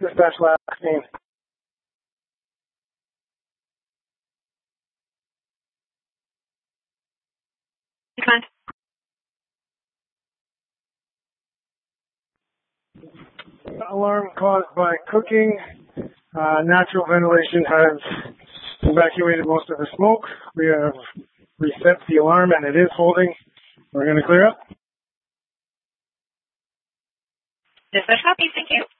Dispatch last name. Declined. Alarm caused by cooking. Natural ventilation has evacuated most of the smoke. We have reset the alarm and it is holding. We're going to clear up. Dispatch copy. Thank you.